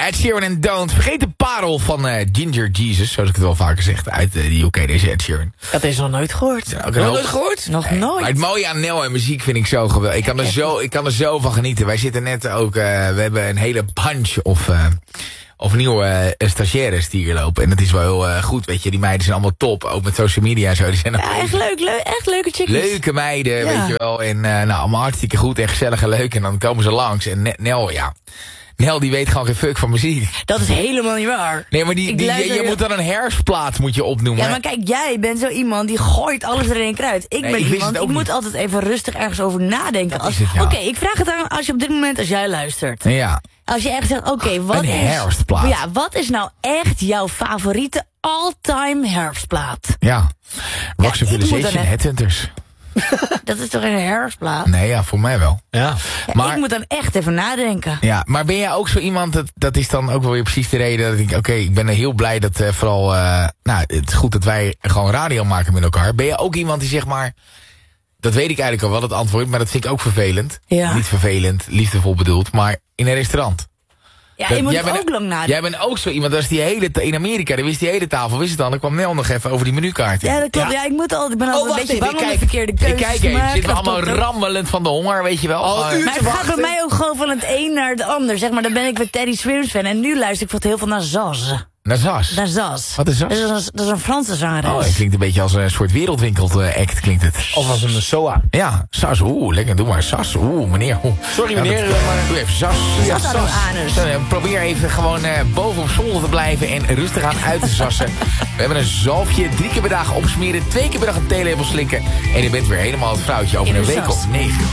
Ed Sheeran en Don't. Vergeet de parel van Ginger Jesus, zoals ik het wel vaker zeg, uit de UK, deze Ed Sheeran. Dat is nog nooit gehoord. Nog nooit gehoord? Nog nooit. Maar het mooie aan Nel en muziek vind ik zo geweldig. Ik kan er zo van genieten. Wij zitten net ook, we hebben een hele bunch of nieuwe stagiaires die hier lopen. En dat is wel heel goed, weet je. Die meiden zijn allemaal top, ook met social media en zo. Die zijn echt leuk, echt leuke chickies. Leuke meiden, weet je wel. En allemaal hartstikke goed en gezellig en leuk. En dan komen ze langs. En Nel, die weet gewoon geen fuck van muziek. Dat is helemaal niet waar. Nee, maar je moet dan een herfstplaat moet je opnoemen. Ja, maar kijk, jij bent zo iemand die gooit alles erin kruid. Ik moet altijd even rustig ergens over nadenken. Oké, ik vraag het aan als je op dit moment, als jij luistert. Ja. Als je echt zegt, oké, wat is nou echt jouw favoriete all-time herfstplaat? Ja, Rock Civilization, Headhunters. Dat is toch een herfstplaat? Nee, ja, voor mij wel. Ja. Maar, ik moet dan echt even nadenken. Ja, maar ben jij ook zo iemand, dat is dan ook wel weer precies de reden dat ik denk, oké, ik ben heel blij dat vooral, het is goed dat wij gewoon radio maken met elkaar. Ben je ook iemand die zeg maar, dat weet ik eigenlijk al wel het antwoord, maar dat vind ik ook vervelend. Ja. Niet vervelend, liefdevol bedoeld, maar in een restaurant. Ja, je moet ook lang nadenken. Jij bent ook zo iemand, dat is in Amerika, dan wist die hele tafel, wist het dan. Dan kwam Nel nog even over die menukaart. Ja, dat klopt. Ja, ik ben altijd een beetje bang om de verkeerde keuzes te maken. Ik kijk even, zitten we allemaal rammelend van de honger, weet je wel. Maar het gaat bij mij ook gewoon van het een naar het ander. Zeg maar, dan ben ik weer Teddy Swims fan. En nu luister ik heel veel naar Zaz. Naar Zaz? Naar Zaz. Wat is Zaz? Dat is een Franse zangeres. Oh, het klinkt een beetje als een soort wereldwinkel-act, klinkt het. Of als een SOA. Ja, Zaz. Lekker, doe maar. Zaz. Meneer. Sorry, meneer. Maar doe even Zaz. Zaz aan de anus. Probeer even gewoon boven op zolder te blijven en rustig aan uit te zassen. We hebben een zalfje, 3 keer per dag opsmeren, 2 keer per dag een theelepel slikken. En je bent weer helemaal het vrouwtje over een week of 9.